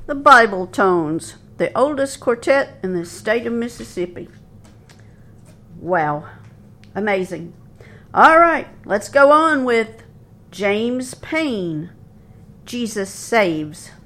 the Bible Tones, the oldest quartet in the state of Mississippi. Wow, amazing. All right, let's go on with James Payne, Jesus Saves.